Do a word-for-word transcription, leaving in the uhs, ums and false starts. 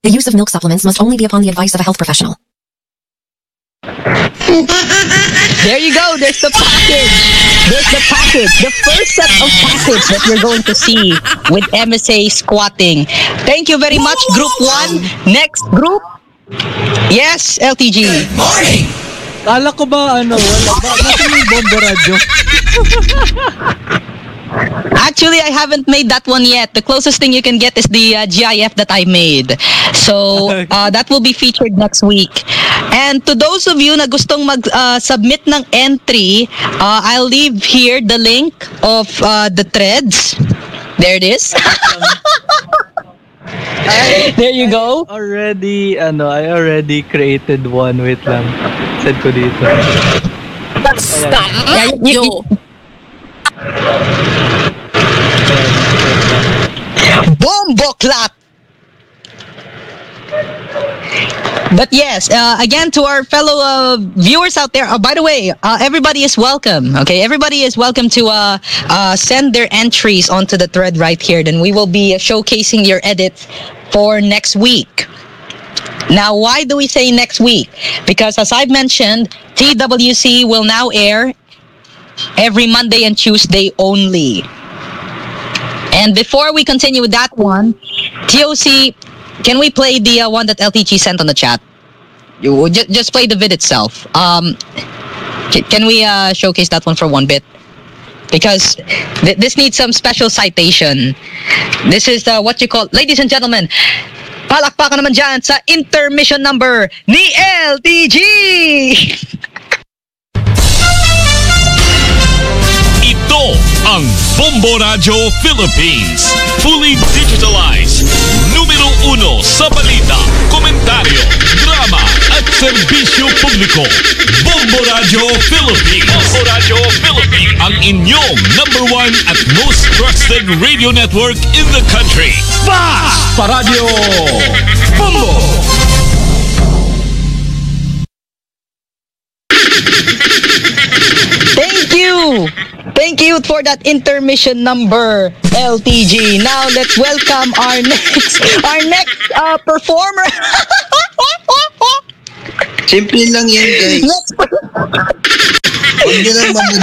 The use of milk supplements must only be upon the advice of a health professional. There you go. There's the package. There's the package. The first set of package that you're going to see with M S A squatting. Thank you very much, Group one. Next group. Yes, L T G. Good morning! Kala ko ba, ano, wala ba? Nasa yung bomba radyo? Actually, I haven't made that one yet. The closest thing you can get is the uh, G I F that I made. So, uh, that will be featured next week. And to those of you na gustong mag-submit uh, ng entry, uh, I'll leave here the link of uh, the threads. There it is. I, there you go. I already, ano, I already created one. Wait lang. Send ko dito. Stop! Yeah, you, you, Bombo clap! But yes, uh, again to our fellow uh, viewers out there. Uh, by the way, uh, everybody is welcome. Okay, everybody is welcome to uh, uh, send their entries onto the thread right here. Then we will be uh, showcasing your edits for next week. Now, why do we say next week? Because as I've mentioned, T W C will now air every Monday and Tuesday only. And before we continue with that one, T O C, can we play the uh, one that L T G sent on the chat? You just just play the vid itself. Um, can, can we uh, showcase that one for one bit? Because th- this needs some special citation. This is uh, what you call, ladies and gentlemen, palakpakan naman dyan sa intermission number ni L T G. Ito ang Bombo Radio Philippines. Fully digitalized. Numero uno sa balita, komentaryo, drama at serbisyo publiko. Bombo Radio Philippines. Bombo Radio Philippines. Ang inyong number one at most trusted radio network in the country. Fast pa Radio Bombo. Thank you. Thank you for that intermission number, L T G. Now let's welcome our next our next uh, performer. Simple lang yan, guys. Next Huwag nyo lang